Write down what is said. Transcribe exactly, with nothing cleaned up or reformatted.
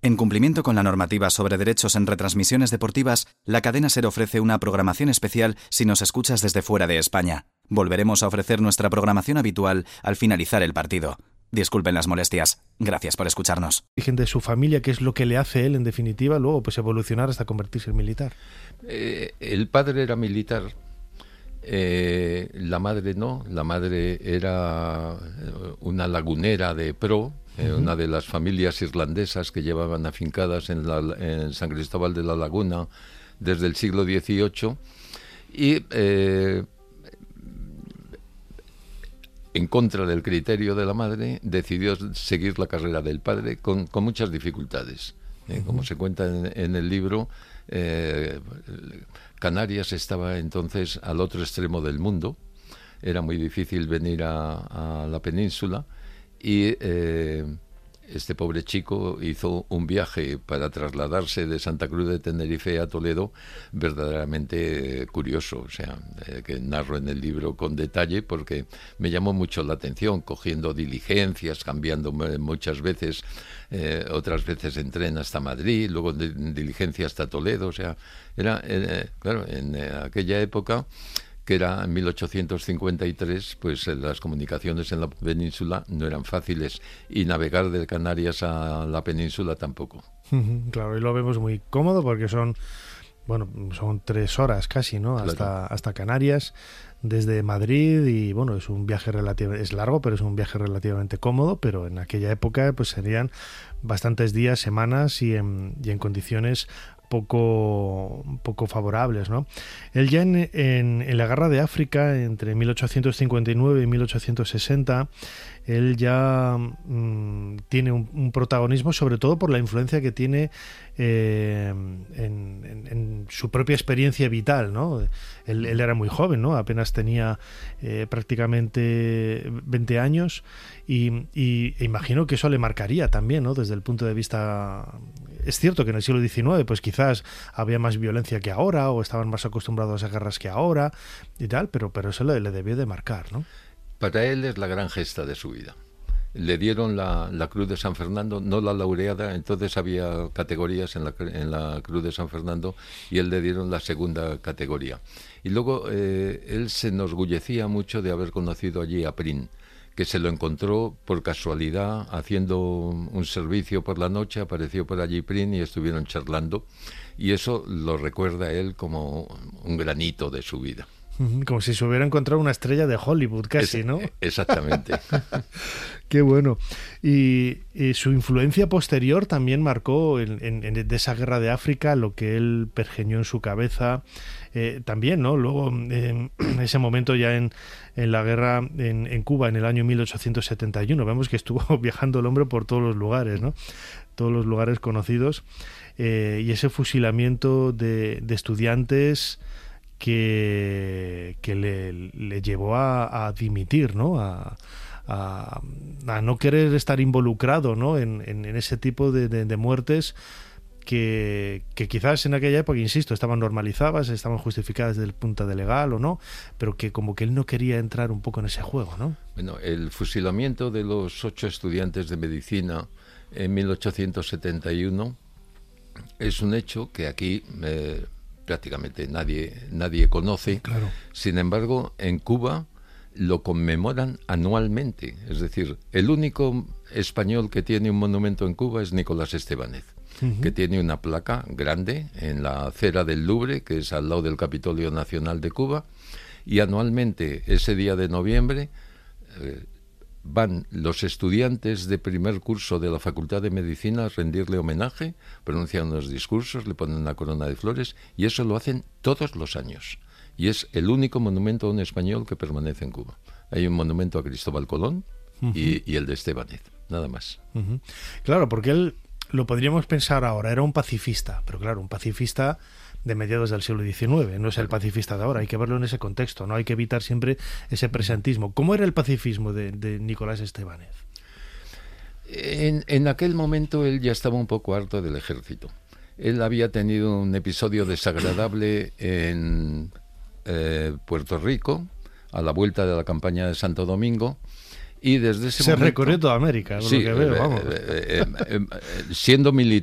En cumplimiento con la normativa sobre derechos en retransmisiones deportivas, la cadena SER ofrece una programación especial si nos escuchas desde fuera de España. Volveremos a ofrecer nuestra programación habitual al finalizar el partido. Disculpen las molestias. Gracias por escucharnos. Gente de su familia, ¿qué es lo que le hace él, en definitiva, luego pues evolucionar hasta convertirse en militar? Eh, el padre era militar, eh, la madre no. La madre era una lagunera de pro, eh, uh-huh. una de las familias irlandesas que llevaban afincadas en, la, en San Cristóbal de la Laguna desde el siglo dieciocho y... Eh, en contra del criterio de la madre, decidió seguir la carrera del padre con, con muchas dificultades. Eh, uh-huh. Como se cuenta en, en el libro, eh, Canarias estaba entonces al otro extremo del mundo. Era muy difícil venir a, a la península y eh, este pobre chico hizo un viaje para trasladarse de Santa Cruz de Tenerife a Toledo verdaderamente curioso, o sea, eh, que narro en el libro con detalle porque me llamó mucho la atención, cogiendo diligencias, cambiando muchas veces, eh, otras veces en tren hasta Madrid, luego de, de diligencia hasta Toledo, o sea, era, eh, claro, en eh, aquella época, que era en mil ochocientos cincuenta y tres, pues eh, las comunicaciones en la península no eran fáciles y navegar de Canarias a la península tampoco. Claro, y lo vemos muy cómodo porque son, bueno, son tres horas casi, ¿no? Claro. Hasta, hasta Canarias, desde Madrid, y bueno, es un viaje relativo, es largo, pero es un viaje relativamente cómodo, pero en aquella época pues serían bastantes días, semanas y en, y en condiciones poco, poco favorables, ¿no? Él ya en, en, en la Guerra de África, entre mil ochocientos cincuenta y nueve y mil ochocientos sesenta, él ya mmm, tiene un, un protagonismo, sobre todo por la influencia que tiene eh, en, en, en su propia experiencia vital, ¿no? Él, él era muy joven, ¿no? Apenas tenía eh, prácticamente veinte años y, y e imagino que eso le marcaría también, ¿no? Desde el punto de vista... Es cierto que en el siglo diecinueve pues quizás había más violencia que ahora o estaban más acostumbrados a guerras que ahora y tal, pero, pero eso le, le debió de marcar, ¿no? Para él es la gran gesta de su vida. Le dieron la, la Cruz de San Fernando, no la laureada, entonces había categorías en la, en la Cruz de San Fernando y él le dieron la segunda categoría. Y luego eh, él se enorgullecía mucho de haber conocido allí a Prim, que se lo encontró por casualidad haciendo un servicio por la noche, apareció por allí Prim y estuvieron charlando, y eso lo recuerda a él como un granito de su vida. Como si se hubiera encontrado una estrella de Hollywood casi, es, ¿no? Exactamente. Qué bueno. Y, y su influencia posterior también marcó en, en, en de esa guerra de África lo que él pergeñó en su cabeza. Eh, también, ¿no? Luego, eh, en ese momento ya en, en la guerra en, en Cuba, en el año mil ochocientos setenta y uno, vemos que estuvo viajando el hombre por todos los lugares, ¿no? Todos los lugares conocidos. Eh, y ese fusilamiento de, de estudiantes que, que le, le llevó a, a dimitir, ¿no? A, a, a no querer estar involucrado, ¿no? en, en, en ese tipo de, de, de muertes que, que quizás en aquella época, insisto, estaban normalizadas, estaban justificadas desde el punto de legal o no, pero que como que él no quería entrar un poco en ese juego, ¿no? Bueno, el fusilamiento de los ocho estudiantes de medicina en mil ochocientos setenta y uno es un hecho que aquí eh, prácticamente nadie, nadie conoce. Claro. Sin embargo, en Cuba lo conmemoran anualmente. Es decir, el único español que tiene un monumento en Cuba es Nicolás Estebanez, uh-huh. que tiene una placa grande en la acera del Louvre, que es al lado del Capitolio Nacional de Cuba, y anualmente, ese día de noviembre, eh, van los estudiantes de primer curso de la Facultad de Medicina a rendirle homenaje, pronuncian unos discursos, le ponen una corona de flores, y eso lo hacen todos los años. Y es el único monumento a un español que permanece en Cuba. Hay un monumento a Cristóbal Colón uh-huh. y, y el de Estebanez, nada más. Uh-huh. Claro, porque él, lo podríamos pensar ahora, era un pacifista, pero claro, un pacifista de mediados del siglo diecinueve, no es el pacifista de ahora, hay que verlo en ese contexto, no hay que evitar siempre ese presentismo. ¿Cómo era el pacifismo de, de Nicolás Estebanez? En, en aquel momento él ya estaba un poco harto del ejército. Él había tenido un episodio desagradable en eh, Puerto Rico, a la vuelta de la campaña de Santo Domingo, y desde ese se momento... recorrió toda América, por sí, lo que veo, eh, vamos. Eh, eh, eh, siendo militar,